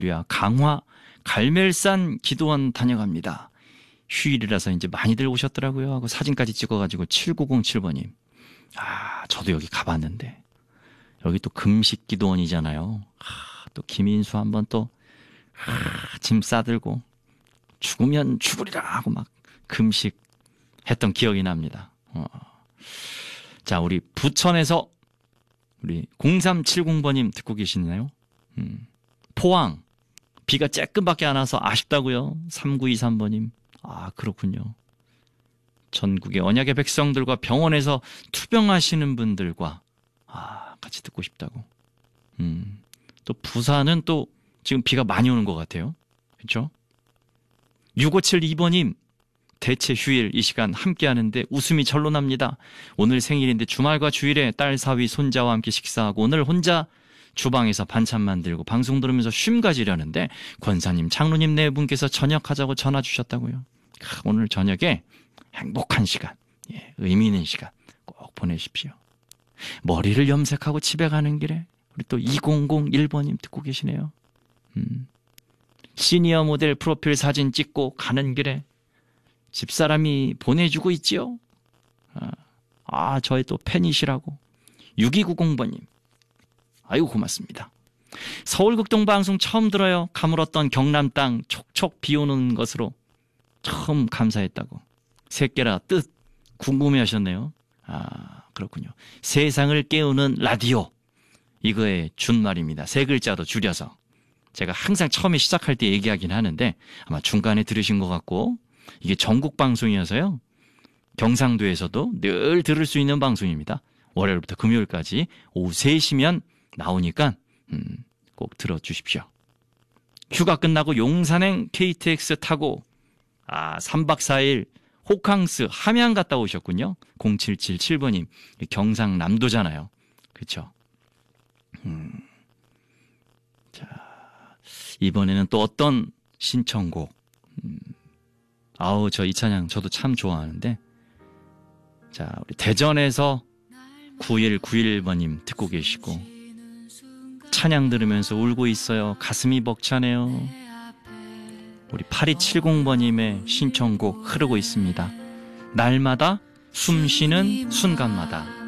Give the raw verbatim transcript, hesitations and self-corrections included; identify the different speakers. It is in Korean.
Speaker 1: 할렐루야. 강화 갈멜산 기도원 다녀갑니다. 휴일이라서 이제 많이들 오셨더라고요. 하고 사진까지 찍어가지고 칠구공칠 번님. 아, 저도 여기 가봤는데. 여기 또 금식 기도원이잖아요. 아, 또 김인수 한번 또, 아, 짐 싸들고 죽으면 죽으리라 하고 막 금식 했던 기억이 납니다. 어. 자, 우리 부천에서 우리 공삼칠공 번님 듣고 계시나요? 음. 포항. 비가 쬐끔밖에 안 와서 아쉽다고요. 삼구이삼 번님. 아, 그렇군요. 전국의 언약의 백성들과 병원에서 투병하시는 분들과 아, 같이 듣고 싶다고. 음. 또 부산은 또 지금 비가 많이 오는 것 같아요. 그렇죠? 육오칠이 번님. 대체 휴일 이 시간 함께 하는데 웃음이 절로 납니다. 오늘 생일인데 주말과 주일에 딸 사위 손자와 함께 식사하고 오늘 혼자 주방에서 반찬 만들고 방송 들으면서 쉼 가지려는데 권사님, 장로님 네 분께서 저녁하자고 전화 주셨다고요. 오늘 저녁에 행복한 시간, 예, 의미 있는 시간 꼭 보내십시오. 머리를 염색하고 집에 가는 길에 우리 또 이공공일 번님 듣고 계시네요. 음. 시니어 모델 프로필 사진 찍고 가는 길에 집사람이 보내주고 있지요. 아, 아, 저의 또 팬이시라고. 육이구공 번님. 아이고 고맙습니다. 서울극동방송 처음 들어요. 가물었던 경남 땅 촉촉 비오는 것으로 처음 감사했다고. 새끼라 뜻 궁금해하셨네요. 아, 그렇군요. 세상을 깨우는 라디오. 이거의 준말입니다. 세 글자로 줄여서. 제가 항상 처음에 시작할 때 얘기하긴 하는데 아마 중간에 들으신 것 같고 이게 전국 방송이어서요. 경상도에서도 늘 들을 수 있는 방송입니다. 월요일부터 금요일까지 오후 세 시면 나오니까 음, 꼭 들어주십시오. 휴가 끝나고 용산행 케이티엑스 타고 아, 삼 박 사 일 호캉스 함양 갔다 오셨군요. 공칠칠칠 번님. 경상남도잖아요. 그렇죠? 음. 자, 이번에는 또 어떤 신청곡. 음. 아우, 저 이 찬양 저도 참 좋아하는데. 자, 우리 대전에서 구일구일 번님 듣고 계시고 찬양 들으면서 울고 있어요. 가슴이 벅차네요. 우리 팔이칠공 번님의 신청곡 흐르고 있습니다. 날마다 숨쉬는 순간마다.